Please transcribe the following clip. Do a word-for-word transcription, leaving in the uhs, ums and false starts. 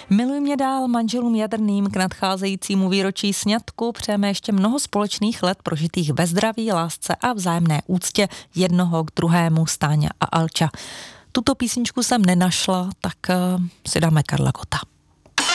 Miluj mě dál manželům Jadrným k nadcházejícímu výročí sňatku přejeme ještě mnoho společných let prožitých ve zdraví, lásce a vzájemné úctě jednoho k druhému, Stáňa a Alča. Tuto písničku jsem nenašla, tak si dáme Karla Gotta.